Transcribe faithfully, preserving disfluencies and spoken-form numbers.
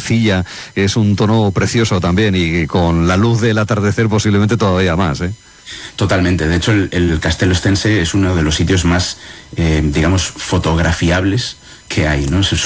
arcilla, es un tono precioso también, y con la luz del atardecer posiblemente todavía más, ¿eh? Totalmente. De hecho, el, el Castello Estense es uno de los sitios más, eh, digamos, fotografiables que hay, ¿no? Es